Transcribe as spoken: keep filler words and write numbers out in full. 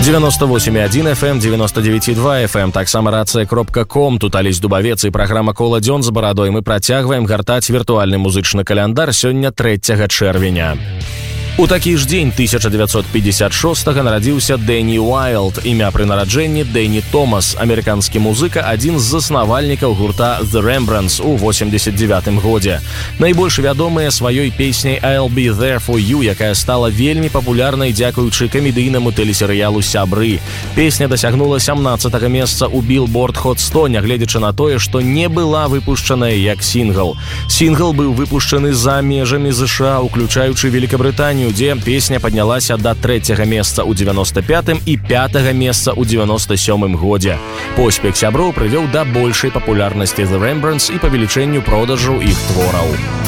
девяносто восемь и один эф эм, девяносто девять и два эф эм, таксама рацыя кропка ком. Тут Алесь Дубавец і праграма «Кола дзён за барадой». Мы працягваем гартаць віртуальны музычны каляндар сёння трэцяга чэрвеня. У такі ж дзень тысяча девятьсот пятьдесят шостага нарадзіўся Дэнні Уайлд. Імя пры нараджэнні Дэнні Томас, амерыканскі музыка, адзін з заснавальнікаў гурта The Rembrandts у восемьдесят девятым годзе. Найбольш вядомая сваёй песняй «I'll be there for you», якая стала вельмі папулярнай дзякуючы камедыйнаму тэлесерыялу «Сябры». Песня дасягнула сямнаццатага месца ў Billboard Hot сто, нягледзячы на тое, што не была выпушчаная як сінгл. Сінгл быў выпушчаны за межамі ЗША, уключаючы Великабрытанію, дзе песня паднялася да трэцяга месца ў девяносто пятым і пятага месца ў девяносто сёмым годзе. Поспех «Сяброў» прывёў да большай папулярнасці The Rembrandts і павелічэнню продажу іх твораў.